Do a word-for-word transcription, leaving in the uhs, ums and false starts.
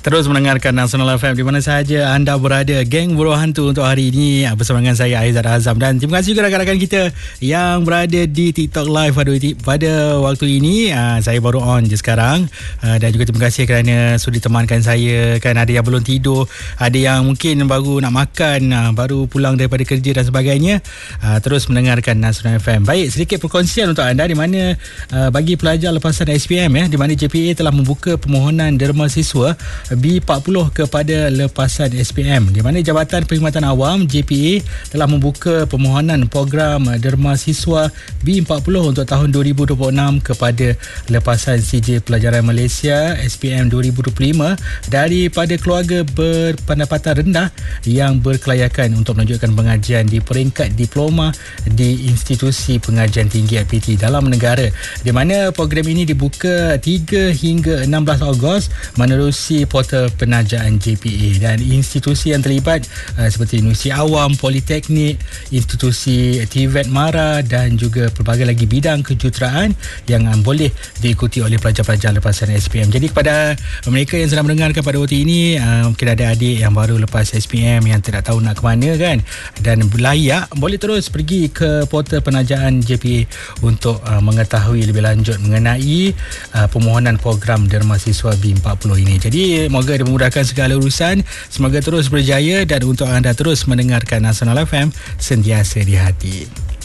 Terus mendengarkan Nasional F M di mana sahaja anda berada. Geng Buruh Hantu untuk hari ini bersama dengan saya Aizat Azam, dan terima kasih juga rakan-rakan kita yang berada di TikTok Live pada, pada waktu ini. uh, Saya baru on je sekarang, uh, dan juga terima kasih kerana sudi temankan saya. Kan ada yang belum tidur, ada yang mungkin baru nak makan, uh, baru pulang daripada kerja dan sebagainya. uh, Terus mendengarkan Nasional F M. Baik, sedikit perkongsian untuk anda di mana uh, bagi pelajar lepasan S P M, ya, di mana J P A telah membuka permohonan derma siswa B empat puluh kepada lepasan S P M, di mana Jabatan Perkhidmatan Awam J P A telah membuka permohonan program derma siswa B empat puluh untuk tahun dua ribu dua puluh enam kepada lepasan C J Pelajaran Malaysia S P M dua ribu dua puluh lima daripada keluarga berpendapatan rendah yang berkelayakan untuk melanjutkan pengajian di peringkat diploma di institusi pengajian tinggi I P T dalam negara, di mana program ini dibuka tiga hingga enam belas Ogos menerusi portal penajaan J P A, dan institusi yang terlibat uh, seperti Universiti Awam, Politeknik, institusi T V E T Mara dan juga pelbagai lagi bidang kejuruteraan yang um, boleh diikuti oleh pelajar-pelajar lepasan S P M. Jadi kepada mereka yang sedang mendengarkan pada waktu ini, uh, mungkin ada adik yang baru lepas S P M yang tidak tahu nak ke mana kan, dan layak, boleh terus pergi ke portal penajaan J P A untuk uh, mengetahui lebih lanjut mengenai uh, permohonan program derma siswa B empat puluh ini. Jadi semoga dimudahkan segala urusan, semoga terus berjaya, dan untuk anda terus mendengarkan Nasional F M sentiasa di hati.